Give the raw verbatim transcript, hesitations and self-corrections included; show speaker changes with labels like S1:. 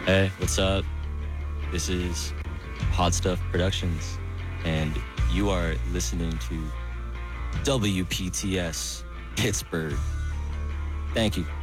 S1: Hey, what's up? This is Hot Stuff Productions, and you are listening to W P T S Pittsburgh. Thank you.